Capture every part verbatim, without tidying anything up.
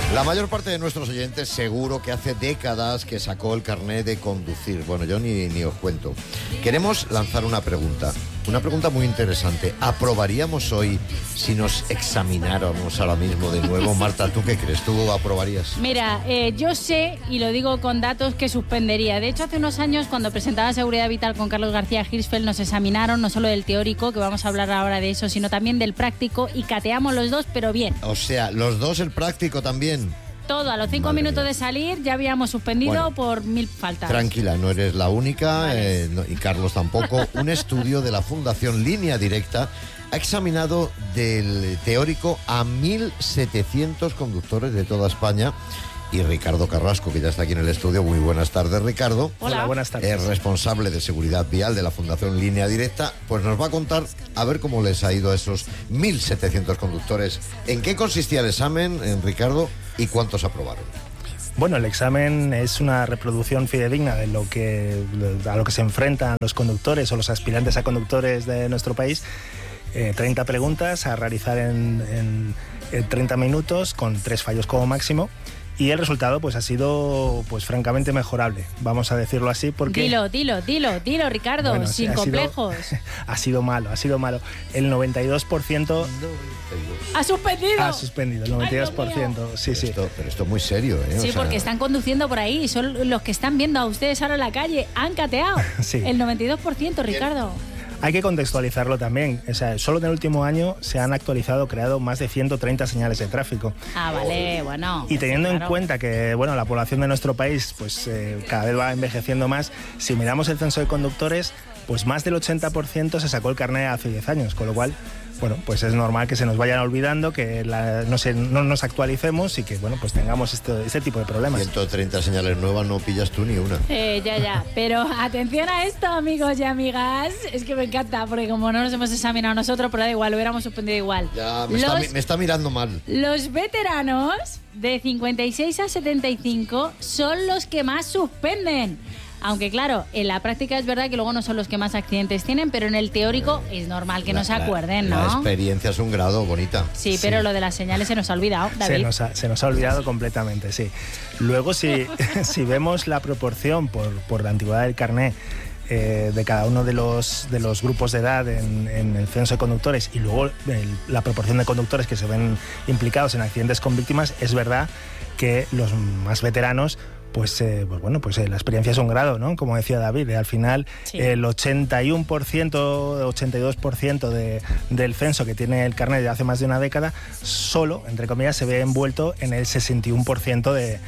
La mayor parte de nuestros oyentes seguro que hace décadas que sacó el carné de conducir. Bueno, yo ni, ni os cuento. Queremos lanzar una pregunta, una pregunta muy interesante. ¿Aprobaríamos hoy si nos examináramos ahora mismo de nuevo? Marta, ¿tú qué crees? ¿Tú aprobarías? Mira, eh, yo sé, y lo digo con datos, que suspendería. De hecho, hace unos años, cuando presentaba Seguridad Vital con Carlos García Hirschfeld, nos examinaron no solo del teórico, que vamos a hablar ahora de eso, sino también del práctico, y cateamos los dos, pero bien. O sea, los dos el práctico también. Todo, a los cinco Madre minutos mía. de salir ya habíamos suspendido bueno, por mil faltas. Tranquila, no eres la única, Vale. eh, no, y Carlos tampoco. Un estudio de la Fundación Línea Directa ha examinado del teórico a mil setecientos conductores de toda España. Y Ricardo Carrasco, que ya está aquí en el estudio. Muy buenas tardes, Ricardo. Hola, Hola, buenas tardes. Es responsable de seguridad vial de la Fundación Línea Directa. Pues nos va a contar a ver cómo les ha ido a esos mil setecientos conductores. ¿En qué consistía el examen, en Ricardo, y cuántos aprobaron? Bueno, el examen es una reproduccción fidedigna de lo que, a lo que se enfrentan los conductores o los aspirantes a conductores de nuestro país. Eh, treinta preguntas a realizar en, en, en treinta minutos, con tres fallos como máximo. Y el resultado pues ha sido pues francamente mejorable, vamos a decirlo así, porque... Dilo, dilo, dilo, dilo, Ricardo, Bueno, sin ha complejos. Sido, ha sido malo, ha sido malo. El noventa y dos por ciento... ¡Ha suspendido! Ha suspendido, el noventa y dos por ciento. Ay, sí, Pero sí. esto, pero esto es muy serio, ¿eh? Sí, O sea, porque están conduciendo por ahí, son los que están viendo a ustedes ahora en la calle, han cateado. Sí. El noventa y dos por ciento, Ricardo. Hay que contextualizarlo también. O sea, solo en el último año se han actualizado, creado más de ciento treinta señales de tráfico. Ah, vale, bueno. Y teniendo claro. en cuenta que bueno, la población de nuestro país pues, eh, cada vez va envejeciendo más, si miramos el censo de conductores, pues más del ochenta por ciento se sacó el carnet hace diez años, con lo cual, bueno, pues es normal que se nos vayan olvidando, que la, no, se, no nos actualicemos y que, bueno, pues tengamos este, este tipo de problemas. ciento treinta señales nuevas, no pillas tú ni una. Eh, ya, ya. Pero atención a esto, amigos y amigas. Es que me encanta, porque como no nos hemos examinado nosotros, pero da igual, lo hubiéramos suspendido igual. Ya, me, Los, está, me está mirando mal. los veteranos de cincuenta y seis a setenta y cinco son los que más suspenden. Aunque claro, en la práctica es verdad que luego no son los que más accidentes tienen, pero en el teórico es normal que La- no se la- acuerden, La ¿no? experiencia es un grado, bonita. Sí, pero Sí. lo de las señales se nos ha olvidado, David. Se nos, ha, se nos ha olvidado completamente, sí. Luego, si, si vemos la proporción por, por la antigüedad del carné eh, de cada uno de los, de los grupos de edad en, en el censo de conductores y luego el- la proporción de conductores que se ven implicados en accidentes con víctimas, es verdad que los más veteranos pues, eh, pues bueno, pues eh, la experiencia es un grado, ¿no? Como decía David, eh, al final Sí. el ochenta y uno por ciento, ochenta y dos por ciento de, del censo que tiene el carnet de hace más de una década, solo, entre comillas, se ve envuelto en el sesenta y uno por ciento de,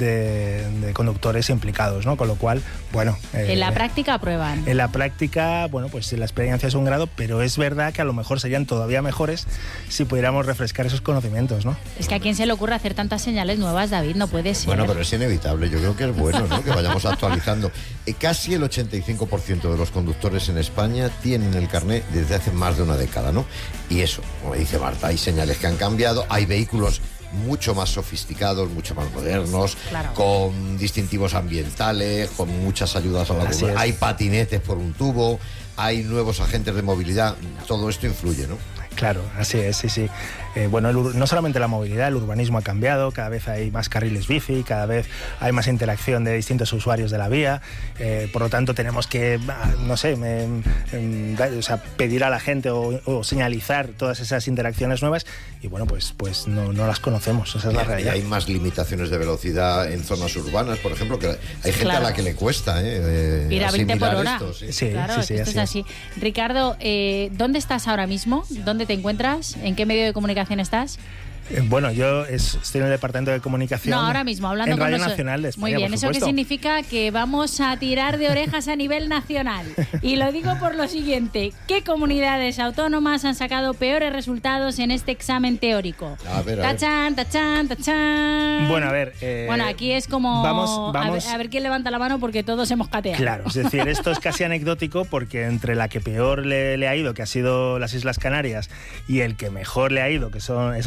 de, de conductores implicados, ¿no? Con lo cual, bueno... eh, En la práctica aprueban. en la práctica, bueno, pues la experiencia es un grado, pero es verdad que a lo mejor serían todavía mejores si pudiéramos refrescar esos conocimientos, ¿no? Es que a quién se le ocurre hacer tantas señales nuevas, David, no puede ser. Bueno, pero es inevitable. Yo creo que es bueno, ¿no? Que vayamos actualizando. Eh, casi el ochenta y cinco por ciento de los conductores en España tienen el carnet desde hace más de una década, ¿no? Y eso, como dice Marta, hay señales que han cambiado, hay vehículos mucho más sofisticados, mucho más modernos, Claro. con distintivos ambientales, con muchas ayudas a la Así conducción. es. Hay patinetes por un tubo, hay nuevos agentes de movilidad. Todo esto influye, ¿no? Claro, así es, sí, sí. Eh, bueno, el ur- no solamente la movilidad, el urbanismo ha cambiado, cada vez hay más carriles bici, cada vez hay más interacción de distintos usuarios de la vía, eh, por lo tanto tenemos que, ah, no sé, me- em, da- o sea, pedir a la gente o, o señalizar todas esas interacciones nuevas y bueno, pues, pues no, no las conocemos, esa es la Y realidad. hay más limitaciones de velocidad en zonas urbanas, por ejemplo, que hay gente Claro. a la que le cuesta ¿eh? eh, Ir a veinte por asimilar hora. esto, sí. Sí, Claro, sí, es sí, que esto así es así. Ricardo, eh, ¿dónde estás ahora mismo? ¿Dónde te encuentras? ¿En qué medio de comunicación estás? Eh, Bueno, yo es- estoy en el departamento de comunicación. No, ahora mismo, hablando en con Radio noso- Nacional de España. Muy bien, por ¿eso qué supuesto. significa? Que vamos a tirar de orejas a nivel nacional. Y lo digo por lo siguiente, ¿qué comunidades autónomas han sacado peores resultados en este examen teórico? A ver, a ver. Tachán, tachán, tachán. Bueno, a ver. eh, Bueno, aquí es como... vamos- a ver- vamos- A, ver, quién levanta la mano porque todos hemos cateado. Claro, es decir, esto es casi anecdótico porque entre la que peor le, le ha ido, que ha sido las Islas Canarias, y el que mejor le ha ido, que son, es Galicia,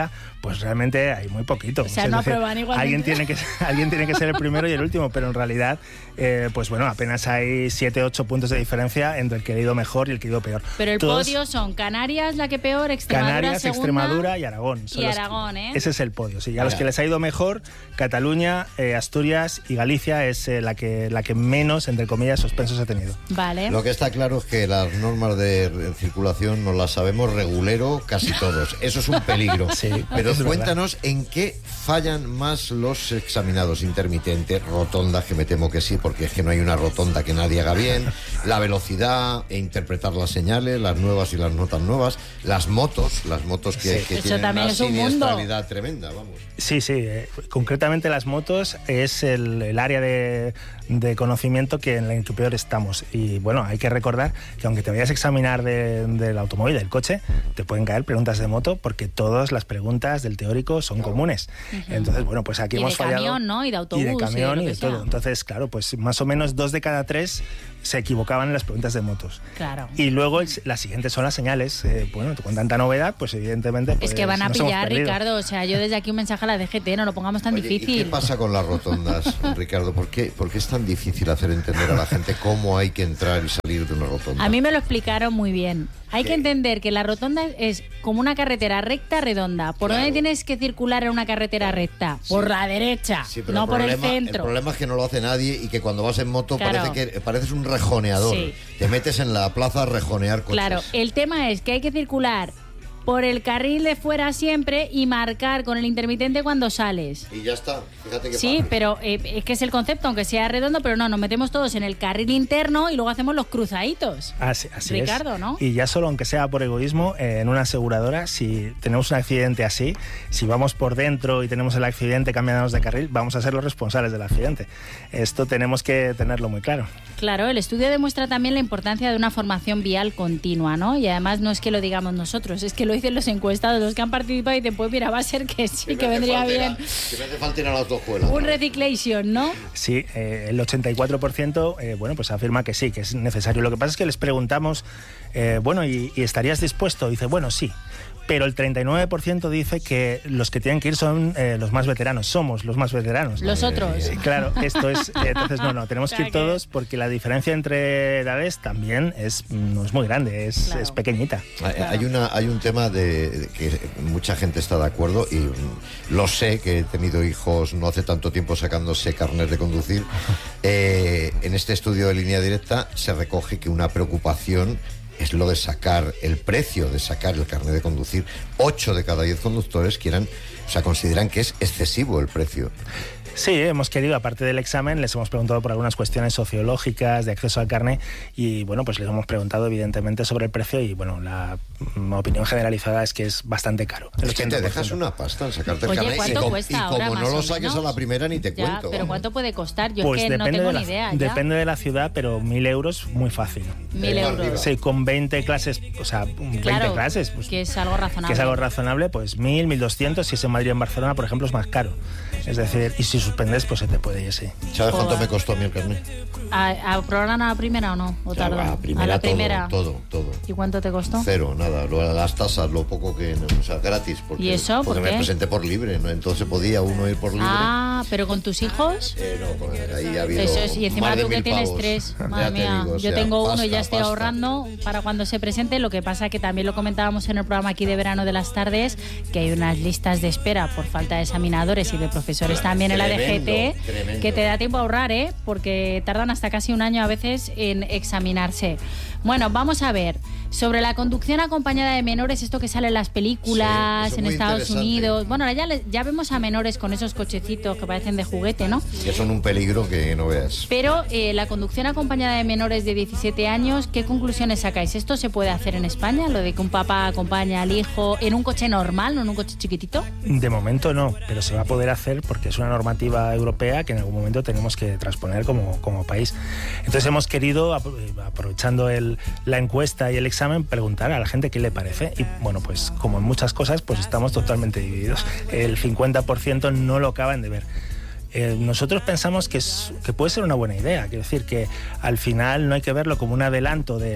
media, pues realmente hay muy poquito. O sea, es no decir, aprueban igualmente. Alguien tiene, que, alguien tiene que ser el primero y el último, pero en realidad, eh, pues bueno, apenas hay siete, ocho puntos de diferencia entre el que ha ido mejor y el que ha ido peor. Pero el Todos, podio son Canarias, la que peor, Extremadura, Canarias, segunda, Extremadura y Aragón. Son y los Aragón, que, ¿eh? Ese es el podio, sí. A los que les ha ido mejor, Cataluña, eh, Asturias y Galicia es eh, la, que, la que menos, entre comillas, suspensos ha tenido. Vale. Lo que está claro es que las normas de circulación no las sabemos regulero casi todos. Eso es un peligro. Sí, pero es cuéntanos verdad. en qué fallan más los examinados: intermitentes, rotondas, que me temo que sí, porque es que no hay una rotonda que nadie haga bien, la velocidad e interpretar las señales, las nuevas y las no tan nuevas, las motos, las motos que, Sí. que Eso tienen también una es un mundo. siniestralidad tremenda, vamos. Sí, sí. Eh, concretamente las motos es el, el área de, de conocimiento que en la que peor estamos. Y bueno, hay que recordar que aunque te vayas a examinar de, del automóvil, del coche, te pueden caer preguntas de moto porque todas las preguntas del teórico son Claro. comunes. Ujú. Entonces, bueno, pues aquí Y hemos de fallado. camión, ¿no? Y de autobús, Y de y de camión lo y que de sea. todo. Entonces, claro, pues más o menos dos de cada tres se equivocaban en las preguntas de motos. Claro. Y luego el- las siguientes son las señales. Eh, bueno, con tanta novedad, pues evidentemente... Es pues, que van a nos hemos pillar, perdido. Ricardo. O sea, yo desde aquí un mensaje a la D G T, no lo pongamos tan Oye, ¿y difícil. qué pasa con las rotondas, Ricardo? ¿Por qué, ¿Por qué es tan difícil hacer entender a la gente cómo hay que entrar y salir de una rotonda? A mí me lo explicaron muy bien. Hay ¿Qué? que entender que la rotonda es como una carretera recta, redonda. ¿Por Claro. dónde tienes que circular en una carretera recta? Por la derecha, Sí, pero no el por problema, el centro. El problema es que no lo hace nadie y que cuando vas en moto Claro. parece que pareces un rejoneador. Sí. Te metes en la plaza a rejonear coches. Claro, el tema es que hay que circular por el carril de fuera siempre y marcar con el intermitente cuando sales. Y ya está. Fíjate que Sí, pero eh, es que es el concepto, aunque sea redondo, pero no, nos metemos todos en el carril interno y luego hacemos los cruzaditos. Así, así Ricardo, es. ¿no? Y ya solo, aunque sea por egoísmo, eh, en una aseguradora, si tenemos un accidente así, si vamos por dentro y tenemos el accidente cambiándonos de carril, vamos a ser los responsables del accidente. Esto tenemos que tenerlo muy claro. Claro, el estudio demuestra también la importancia de una formación vial continua, ¿no? Y además no es que lo digamos nosotros, es que lo dicen los encuestados, los que han participado y dicen, pues mira, va a ser que sí, que me hace vendría falta ir bien a- Que me hace falta ir a la autoescuela. un reciclation, ¿no? Sí, eh, el ochenta y cuatro por ciento eh, bueno, pues afirma que sí, que es necesario. Lo que pasa es que les preguntamos, eh, bueno, ¿y, y estarías dispuesto? Dice, bueno, sí. Pero el treinta y nueve por ciento dice que los que tienen que ir son eh, los más veteranos, somos los más veteranos. Los otros. Eh, claro, esto es, eh, entonces no, no, tenemos que ir Claro que- todos porque la diferencia entre edades también es, no es muy grande, es, Claro. es pequeñita. Hay- Hay, una, hay un tema de, de que mucha gente está de acuerdo y mm, lo sé, que he tenido hijos no hace tanto tiempo sacándose carnet de conducir. Eh, en este estudio de Línea Directa se recoge que una preocupación es lo de sacar el precio de sacar el carnet de conducir. Ocho de cada diez conductores quieran, o sea, consideran que es excesivo el precio. Sí, hemos querido, aparte del examen, les hemos preguntado por algunas cuestiones sociológicas de acceso al carnet y, bueno, pues les hemos preguntado evidentemente sobre el precio y, bueno, la mm, opinión generalizada es que es bastante caro. El Es que te ochenta por ciento. dejas una pasta en sacarte el Oye, carnet y, ¿cuánto com- cuesta y ahora, como más no o lo saques menos? a la primera ni te Ya, cuento. pero vamos. ¿cuánto puede costar? Yo Pues es que no depende, tengo de la, ni idea. ya. depende de la ciudad, pero mil euros muy fácil. Mil Eh, euros. arriba. Sí, con veinte clases, o sea, veinte Claro, clases, pues, que es algo razonable. que es algo razonable, pues mil, mil doscientos, si es en Madrid o en Barcelona, por ejemplo, es más caro. Es decir, y si suspendes, pues se te puede ir, sí. ¿Sabes cuánto Joder. me costó a mí el carnet? ¿A, ¿Aprobaron a la primera o no? ¿O O sea, tardó? a, primera, a la todo, primera. todo, todo. ¿Y cuánto te costó? Cero, nada. Lo, las tasas, lo poco que... O sea, gratis. Porque, ¿Y eso? ¿Por Porque qué? me presenté por libre, ¿no? Entonces podía uno ir por libre. Ah, pero con tus hijos. Eh, no, pues ahí ha habido Eso es, y encima más de tú que mil tienes pavos. tres. Ya Madre te mía, digo, o yo sea, tengo uno y pasta, ya estoy pasta. ahorrando para cuando se presente. Lo que pasa que también lo comentábamos en el programa aquí de verano de las tardes, que hay unas listas de espera por falta de examinadores y de profesores también en la D G T, Tremendo, tremendo. que te da tiempo a ahorrar, ¿eh? Porque tardan hasta casi un año a veces en examinarse. Bueno, vamos a ver. Sobre la conducción acompañada de menores, esto que sale en las películas, Sí, eso es en muy Estados interesante. Unidos. Bueno, ahora ya, le- ya vemos a menores con esos cochecitos que parecen de juguete, ¿no? Que son un peligro que no veas. Pero eh, la conducción acompañada de menores de diecisiete años, ¿qué conclusiones sacáis? ¿Esto se puede hacer en España? Lo de que un papá acompaña al hijo en un coche normal, no en un coche chiquitito. De momento no, pero se va a poder hacer porque es una normativa europea que en algún momento tenemos que transponer como, como país. Entonces hemos querido, apro- eh, aprovechando el, la encuesta y el examen, preguntar a la gente qué le parece. Y bueno, pues como en muchas cosas, pues estamos totalmente divididos. El cincuenta por ciento no lo acaban de ver. Eh, nosotros pensamos que, es, que puede ser una buena idea, quiero decir que al final no hay que verlo como un adelanto del,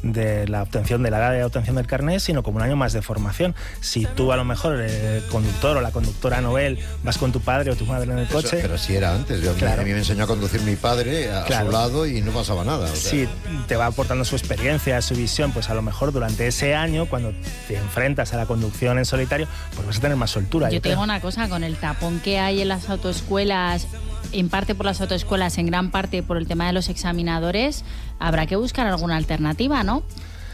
de la obtención, de la edad de obtención del carnet, sino como un año más de formación. Si tú a lo mejor, el conductor o la conductora novel, vas con tu padre o tu madre en el coche... Eso, pero si era antes, yo, claro. A mí me enseñó a conducir mi padre a, claro. a su lado y no pasaba nada. O sea. Sí, te va aportando su experiencia, su visión, pues a lo mejor durante ese año, cuando te enfrentas a la conducción en solitario, pues vas a tener más soltura. Yo, yo te digo una cosa, con el tapón que hay en las autoescuelas, en parte por las autoescuelas, en gran parte por el tema de los examinadores, habrá que buscar alguna alternativa, ¿no?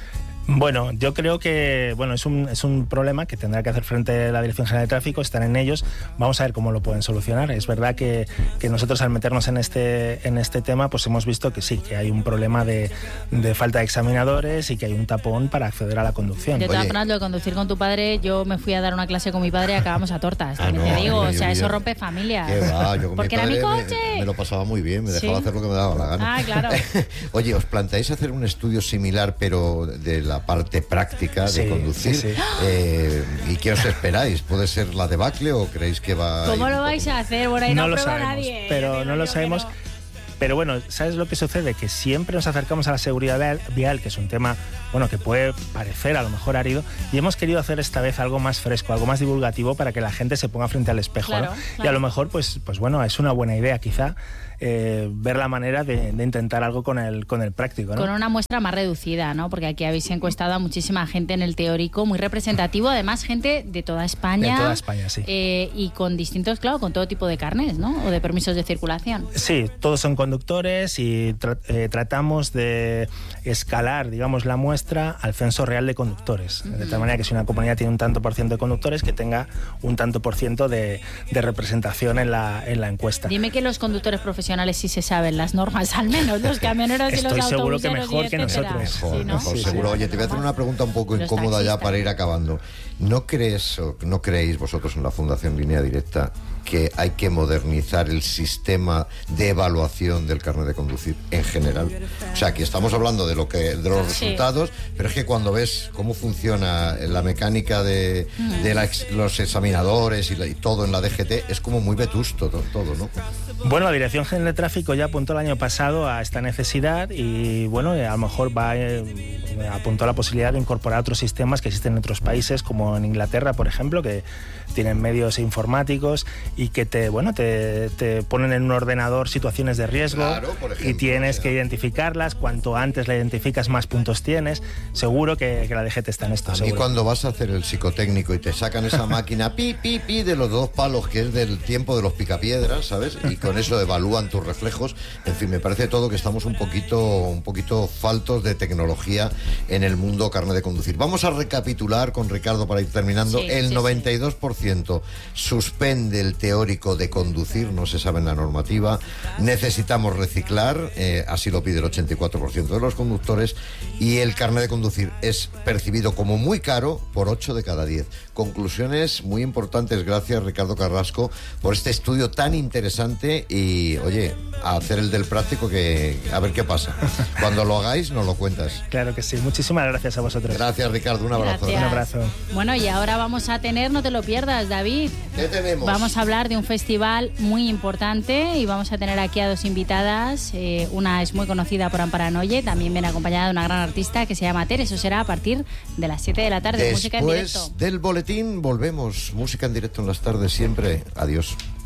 Bueno, yo creo que bueno es un, es un problema que tendrá que hacer frente a la Dirección General de Tráfico, están en ellos, vamos a ver cómo lo pueden solucionar. Es verdad que, que nosotros al meternos en este, en este tema pues hemos visto que sí, que hay un problema de, de falta de examinadores y que hay un tapón para acceder a la conducción. De todas formas, lo de conducir con tu padre, yo me fui a dar una clase con mi padre y acabamos a tortas. Ah, no, te digo, o sea, yo, eso rompe familias. ¿Qué va? Yo con porque mi padre era mi coche. Me, me lo pasaba muy bien, me dejaba ¿Sí? hacer lo que me daba la gana. Ah, claro. Oye, ¿os planteáis hacer un estudio similar pero de la parte práctica de sí, conducir? Sí, sí. Eh, ¿Y qué os esperáis? ¿Puede ser la debacle o creéis que va a ¿Cómo lo vais poco? a hacer? Bueno, ahí no, no lo prueba sabemos, nadie. Pero no lo sabemos. No. Pero bueno, ¿sabes lo que sucede? Que siempre nos acercamos a la seguridad vial, vial, que es un tema, bueno, que puede parecer a lo mejor árido, y hemos querido hacer esta vez algo más fresco, algo más divulgativo para que la gente se ponga frente al espejo, claro, ¿no? Claro. Y a lo mejor, pues, pues bueno, es una buena idea quizá eh, ver la manera de, de intentar algo con el, con el práctico, ¿no? Con una muestra más reducida, ¿no? Porque aquí habéis encuestado a muchísima gente en el teórico, muy representativo, además gente de toda España. De toda España, sí. Eh, y con distintos, claro, con todo tipo de carnets, ¿no? O de permisos de circulación. Sí, todos son conductores y tra eh, tratamos de escalar, digamos, la muestra al censo real de conductores. Uh-huh. De tal manera que si una compañía tiene un tanto por ciento de conductores, que tenga un tanto por ciento de, de representación en la, en la encuesta. Dime que los conductores profesionales sí se saben las normas, al menos los camioneros y los autobuseros. Estoy seguro que mejor que nosotros. Mejor, sí, ¿no? mejor sí, seguro. sí. Oye, te voy a hacer una pregunta un poco los incómoda taxistas. ya para ir acabando. ¿No crees o no creéis vosotros en la Fundación Línea Directa que hay que modernizar el sistema de evaluación del carnet de conducir en general? O sea, aquí estamos hablando de lo que de los sí. resultados, pero es que cuando ves cómo funciona la mecánica de, mm. de la, los examinadores y, la, y todo en la D G T, es como muy vetusto todo, todo, ¿no? Bueno, la Dirección General de Tráfico ya apuntó el año pasado a esta necesidad y, bueno, a lo mejor va eh, apuntó a la posibilidad de incorporar otros sistemas que existen en otros países, como en Inglaterra, por ejemplo, que tienen medios informáticos y que te, bueno, te, te ponen en un ordenador situaciones de riesgo, claro, por ejemplo, y tienes que identificarlas. Cuanto antes la identificas, más puntos tienes. Seguro que, que la D G T está en esto. A seguro. mí cuando vas a hacer el psicotécnico y te sacan esa máquina pi, pi, pi de los dos palos, que es del tiempo de los picapiedras, ¿sabes? Y con eso evalúan tus reflejos. En fin, me parece todo que estamos un poquito, un poquito faltos de tecnología en el mundo carnet de conducir. Vamos a recapitular con Ricardo para ir terminando. Sí, el sí, noventa y dos por ciento sí. suspende el teórico de conducir, no se sabe en la normativa. Necesitamos reciclar, eh, así lo pide el ochenta y cuatro por ciento de los conductores, y el carnet de conducir es percibido como muy caro por ocho de cada diez. Conclusiones muy importantes. Gracias, Ricardo Carrasco, por este estudio tan interesante y, oye, a hacer el del práctico, que a ver qué pasa. Cuando lo hagáis, nos lo cuentas. Claro que sí. Muchísimas gracias a vosotros. Gracias, Ricardo. Un abrazo. Gracias. Un abrazo. Bueno, y ahora vamos a tener, no te lo pierdas, David. ¿Qué tenemos? Vamos a hablar de un festival muy importante y vamos a tener aquí a dos invitadas. Eh, una es muy conocida por Amparanoye, también viene acompañada de una gran artista que se llama Ter. Eso será a partir de las siete de la tarde. Después música en directo. Del boletín volvemos. Música en directo en las tardes siempre. Adiós.